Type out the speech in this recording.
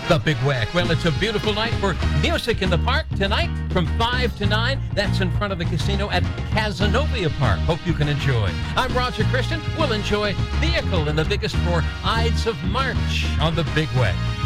The Big Wack. Well, it's a beautiful night for music in the park tonight from 5 to 9. That's in front of the casino at Cazenovia Park. Hope you can enjoy. I'm Roger Christian. We'll enjoy Vehicle in the biggest for Ides of March on the Big Wack.